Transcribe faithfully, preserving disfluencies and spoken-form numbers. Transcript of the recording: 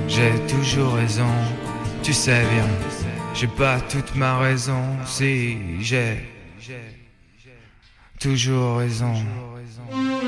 j'ai toujours raison. Tu sais bien, j'ai pas toute ma raison. Si j'ai toujours raison.